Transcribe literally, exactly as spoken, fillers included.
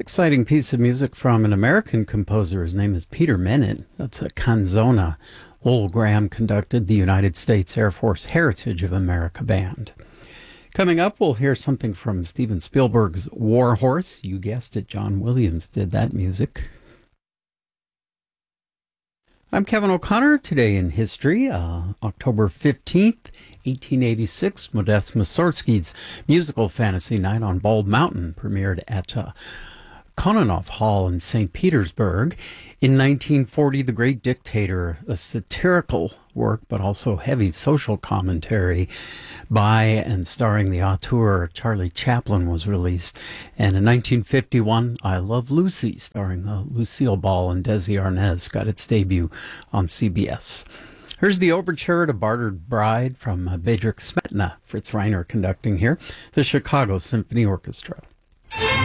Exciting piece of music from an American composer. His name is Peter Menin. That's a canzona. Lowell Graham conducted the United States Air Force Heritage of America Band. Coming up, we'll hear something from Steven Spielberg's War Horse. You guessed it, John Williams did that music. I'm Kevin O'Connor. Today in history, uh, October fifteenth, eighteen eighty-six, Modest Mussorgsky's musical fantasy Night on Bald Mountain premiered at uh, Kononov Hall in Saint Petersburg. In nineteen forty, The Great Dictator, a satirical work, but also heavy social commentary by and starring the auteur Charlie Chaplin, was released. And in nineteen fifty-one, I Love Lucy, starring uh, Lucille Ball and Desi Arnaz, got its debut on C B S. Here's the overture to Bartered Bride from uh, Bedřich Smetana, Fritz Reiner conducting here, the Chicago Symphony Orchestra.